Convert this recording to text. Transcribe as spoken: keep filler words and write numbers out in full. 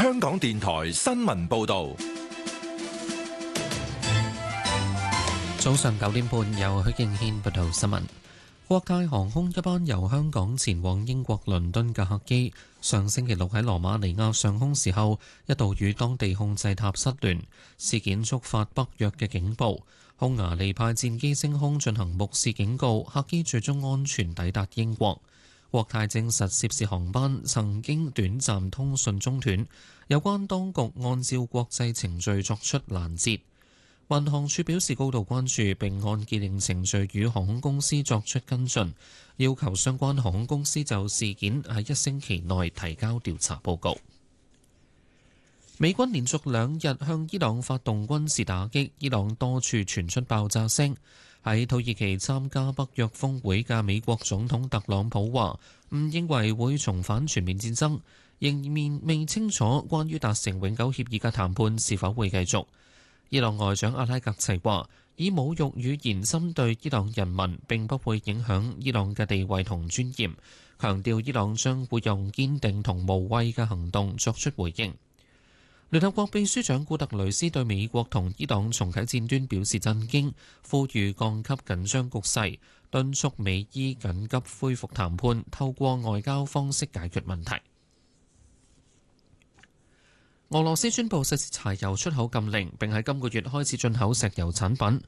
香港電台新聞報道。 早上九點半，由許敬軒報道新聞。國泰航空一班由香港前往英國倫敦嘅客機，上星期六喺羅馬尼亞上空時候，一度與當地控制塔失聯，事件觸發北約嘅警報。匈牙利派戰機升空進行目視警告，客機最終安全抵達英國。國泰證實涉事航班曾經短暫通訊中斷，有關當局按照國際程序作出攔截。民航處表示高度關注，並按既定程序與航空公司作出跟進，要求相關航空公司就事件喺一星期內提交調查報告。美軍連續兩日向伊朗發動軍事打擊，伊朗多處傳出爆炸聲。喺土耳其參加北約峰會嘅美國總統特朗普話唔認為會重返全面戰爭，仍然未清楚關於達成永久協議嘅談判是否會繼續。伊朗外長阿拉格齊話，以侮辱語言針對伊朗人民並不會影響伊朗嘅地位同尊嚴，強調伊朗將會用堅定同無畏嘅行動作出回應。聯合國秘書長古特雷斯對美國同伊朗重啟戰端表示震驚，呼籲降級緊張局勢，敦促美伊緊急恢復談判，透過外交方式解決問題。俄羅斯宣布實施柴油出口禁令，並喺今個月開始進口石油產品。